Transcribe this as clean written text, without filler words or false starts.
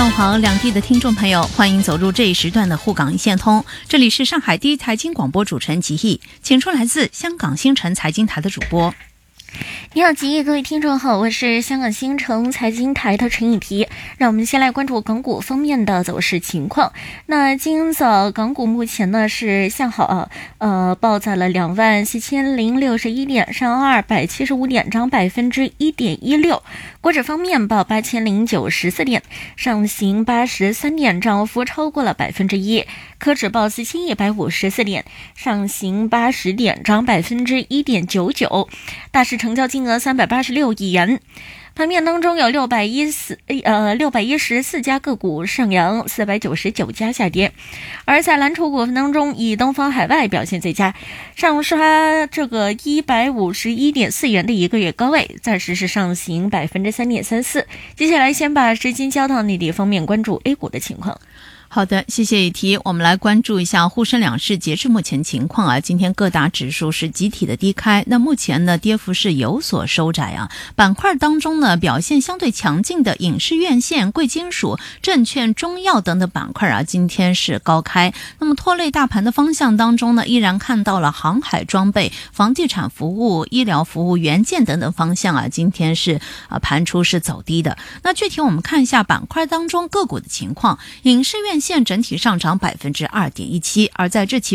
上午好，两地的听众朋友，欢迎走入这一时段的沪港一线通。这里是上海第一财经广播主持人吉毅，请出来自香港新城财经台的主播。 你好，吉毅，各位听众好，我是香港新城财经台的陈以提。让我们先来关注港股方面的走势情况。那今早港股目前呢是向好报在了24061点，上275点，涨1.16%。国指方面报8094点，上行83点，涨幅超过了1%。科指报4154点，上行80点，涨1.99%。大市成交金额386亿元。盘面当中有614家个股上扬，499家下跌。而在蓝筹股份当中，以东方海外表现最佳，上刷这个151.4元的一个月高位，暂时是上行3.34%。接下来先把时间交到内地方面，关注 A 股的情况。 好的，谢谢以提。我们来关注一下沪深两市截至目前情况啊。今天各大指数是集体的低开，那目前呢跌幅是有所收窄啊。板块当中呢表现相对强劲的影视院线、贵金属、证券、中药等等板块啊，今天是高开。那么拖累大盘的方向当中呢，依然看到了航海装备、房地产服务、医疗服务、元件等等方向啊，今天是盘出是走低的。那具体我们看一下板块当中个股的情况，影视院线整体上涨2.17%，而在这其